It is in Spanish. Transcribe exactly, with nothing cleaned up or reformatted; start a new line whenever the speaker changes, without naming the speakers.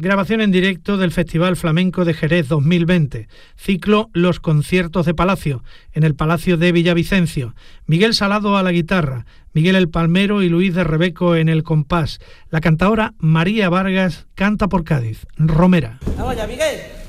Grabación en directo del Festival Flamenco de Jerez dos mil veinte. Ciclo Los Conciertos de Palacio, en el Palacio de Villavicencio. Miguel Salado a la guitarra, Miguel el Palmero y Luis de Rebeco en el compás. La cantaora María Vargas canta por Cádiz. Romera.
Vamos ya, Miguel.